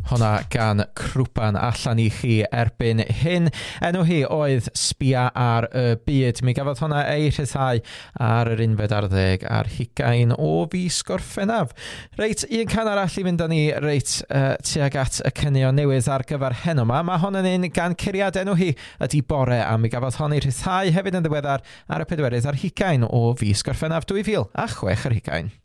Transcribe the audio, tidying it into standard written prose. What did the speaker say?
Honna gan Crwpan allan I chi erbyn hyn. Enw hi oedd Sbia ar y Byd. Mi gafodd honna ei rhyddhau ar yr 11 ar 20 o fis Gorffennaf. Reit, un can arall I fynd â ni reit tuag at y cynnion newydd ar gyfer heno yma. Mae hon yn un gan curiad enw hi ydi Bore a mi gafodd hon ei rhyddhau hefyd yn ddiweddar ar y 4 ar 20 o fis Gorffennaf 2006 ar 20.